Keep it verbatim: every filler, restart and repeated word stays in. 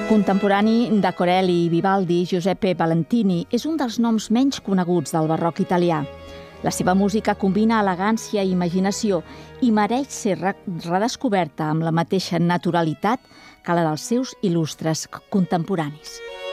Contemporani de Corelli i Vivaldi, Giuseppe Valentini és un dels noms menys coneguts del barroc italià. La seva música combina elegància i imaginació i mereix ser redescoberta amb la mateixa naturalitat que la dels seus il·lustres contemporanis.